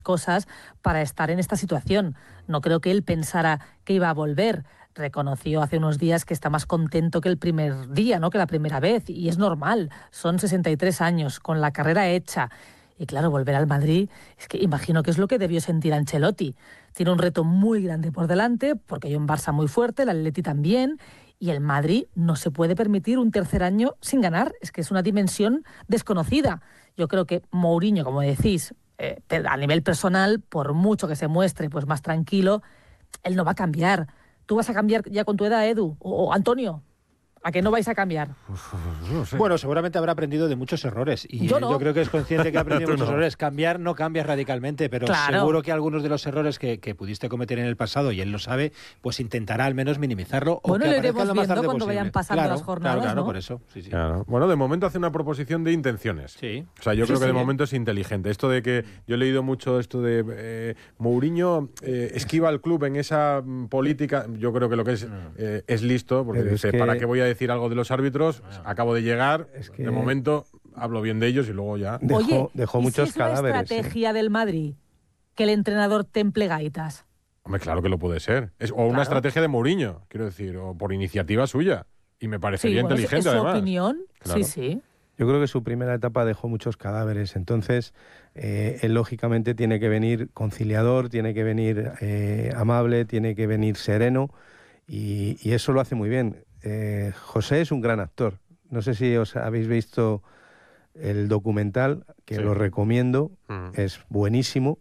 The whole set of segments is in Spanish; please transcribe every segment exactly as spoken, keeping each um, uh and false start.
cosas para estar en esta situación. No creo que él pensara que iba a volver. Reconoció hace unos días que está más contento que el primer día, ¿no? Que la primera vez, y es normal. Son sesenta y tres años, con la carrera hecha. Y claro, volver al Madrid, es que imagino que es lo que debió sentir Ancelotti. Tiene un reto muy grande por delante, porque hay un Barça muy fuerte, el Atleti también, y el Madrid no se puede permitir un tercer año sin ganar. Es que es una dimensión desconocida. Yo creo que Mourinho, como decís, eh, a nivel personal, por mucho que se muestre pues más tranquilo, él no va a cambiar. ¿Tú vas a cambiar ya con tu edad, Edu? O, o Antonio, ¿a qué no vais a cambiar? No sé. Bueno, seguramente habrá aprendido de muchos errores. Y yo, no. yo creo que es consciente que ha aprendido de muchos no. errores. Cambiar no cambias radicalmente, pero claro. seguro que algunos de los errores que, que pudiste cometer en el pasado, y él lo sabe, pues intentará al menos minimizarlo. Bueno, o que lo aparezca iremos lo más viendo tarde cuando posible. vayan pasando claro, las jornadas, Claro, claro, ¿no? por eso. Sí, sí. Claro. Bueno, de momento hace una proposición de intenciones. Sí. O sea, yo Sí, creo que sí, de ¿eh? momento es inteligente. Esto de que yo he leído mucho esto de eh, Mourinho eh, esquiva al club en esa mm, política. Yo creo que lo que es eh, es listo, porque Pero es dice, que- ¿para qué voy a decir algo de los árbitros? Acabo de llegar, Es que- de momento hablo bien de ellos y luego ya... Dejó, Oye, dejó ¿y muchos si es una cadáveres. ¿eh? estrategia del Madrid que el entrenador temple gaitas? Hombre, claro que lo puede ser. Es, o una Claro. estrategia de Mourinho, quiero decir, o por iniciativa suya. Y me Sí, parecería bueno, es- inteligente, es su además. opinión. Claro. Sí, sí. Yo creo que su primera etapa dejó muchos cadáveres, entonces eh, él lógicamente tiene que venir conciliador, tiene que venir eh, amable, tiene que venir sereno y, y eso lo hace muy bien. Eh, José es un gran actor, no sé si os habéis visto el documental, que Sí. lo recomiendo, Mm. es buenísimo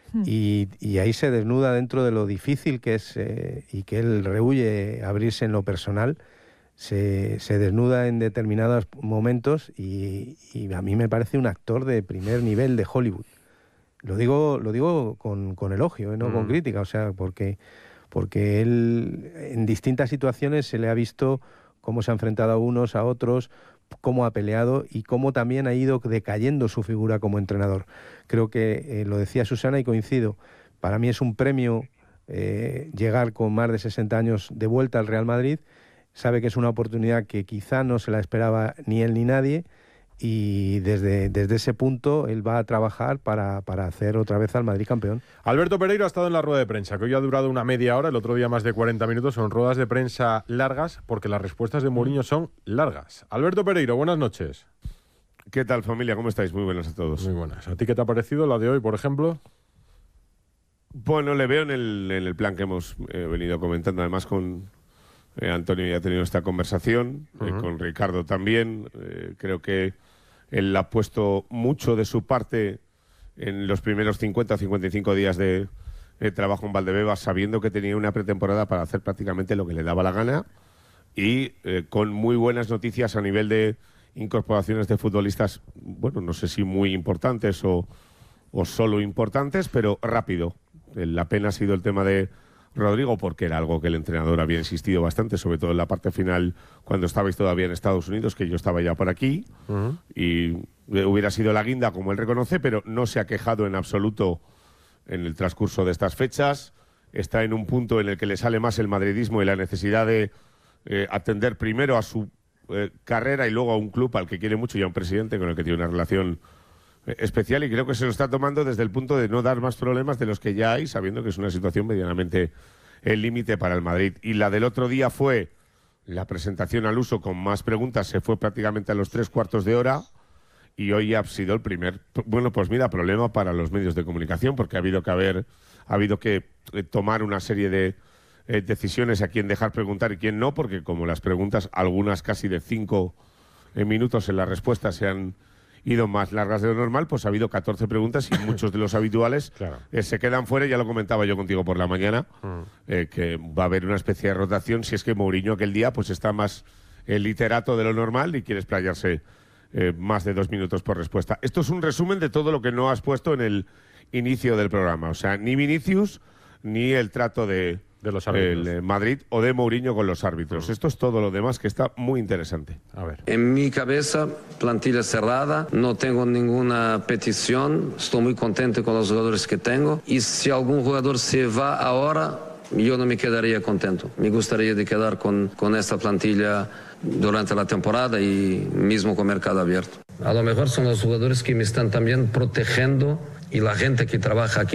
y, y ahí se desnuda dentro de lo difícil que es eh, y que él rehúye abrirse en lo personal. Se, se desnuda en determinados momentos y, y a mí me parece un actor de primer nivel de Hollywood. Lo digo, lo digo con, con elogio, ¿eh? No Mm. con crítica, o sea, porque, porque él en distintas situaciones se le ha visto cómo se ha enfrentado a unos, a otros, cómo ha peleado y cómo también ha ido decayendo su figura como entrenador. Creo que, eh, lo decía Susana y coincido, para mí es un premio eh, llegar con más de sesenta años de vuelta al Real Madrid. Sabe que es una oportunidad que quizá no se la esperaba ni él ni nadie y desde, desde ese punto él va a trabajar para, para hacer otra vez al Madrid campeón. Alberto Pereiro ha estado en la rueda de prensa, que hoy ha durado una media hora, el otro día más de cuarenta minutos. Son ruedas de prensa largas porque las respuestas de Mourinho son largas. Alberto Pereiro, buenas noches. ¿Qué tal, familia? ¿Cómo estáis? Muy buenas a todos. Muy buenas. ¿A ti qué te ha parecido la de hoy, por ejemplo? Bueno, le veo en el, en el plan que hemos eh, venido comentando, además con eh, Antonio ya ha tenido esta conversación, eh, Ujú. con Ricardo también. Eh, creo que él ha puesto mucho de su parte en los primeros cincuenta o cincuenta y cinco días de eh, trabajo en Valdebebas, sabiendo que tenía una pretemporada para hacer prácticamente lo que le daba la gana y eh, con muy buenas noticias a nivel de incorporaciones de futbolistas, bueno, no sé si muy importantes o, o solo importantes, pero rápido. La pena ha sido el tema de Rodrigo, porque era algo que el entrenador había insistido bastante, sobre todo en la parte final, cuando estabais todavía en Estados Unidos, que yo estaba ya por aquí, Uh-huh. y hubiera sido la guinda, como él reconoce, pero no se ha quejado en absoluto en el transcurso de estas fechas. Está en un punto en el que le sale más el madridismo y la necesidad de eh, atender primero a su eh, carrera y luego a un club al que quiere mucho y a un presidente con el que tiene una relación eh, especial, y creo que se lo está tomando desde el punto de no dar más problemas de los que ya hay, sabiendo que es una situación medianamente el límite para el Madrid. Y la del otro día fue la presentación al uso con más preguntas, se fue prácticamente a los tres cuartos de hora, y hoy ha sido el primer, bueno, pues mira, problema para los medios de comunicación, porque ha habido que haber, ha habido que eh, tomar una serie de eh, decisiones a quién dejar preguntar y quién no, porque como las preguntas, algunas casi de cinco eh, minutos en la respuesta se han ido más largas de lo normal, pues ha habido catorce preguntas y muchos de los habituales Claro. eh, se quedan fuera. Ya lo comentaba yo contigo por la mañana, Mm. eh, que va a haber una especie de rotación si es que Mourinho aquel día pues está más eh, literato de lo normal y quiere explayarse eh, más de dos minutos por respuesta. Esto es un resumen de todo lo que no has puesto en el inicio del programa. O sea, ni Vinicius ni el trato de, De los árbitros. el, eh, Madrid o de Mourinho con los árbitros. Esto es todo lo demás que está muy interesante. A ver. En mi cabeza, plantilla cerrada, no tengo ninguna petición, estoy muy contento con los jugadores que tengo y si algún jugador se va ahora, yo no me quedaría contento. Me gustaría de quedar con, con esta plantilla durante la temporada y mismo con mercado abierto. A lo mejor son los jugadores que me están también protegiendo y la gente que trabaja aquí